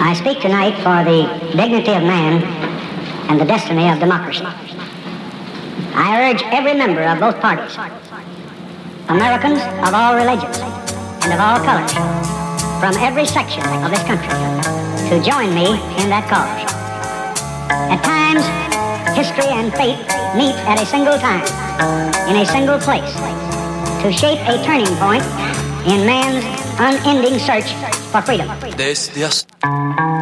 I speak tonight for the dignity of man and the destiny of democracy. I urge every member of both parties, Americans of all religions and of all colors, from every section of this country, to join me in that cause. At times, history and fate meet at a single time, in a single place, to shape a turning point in man's unending search for freedom. Desde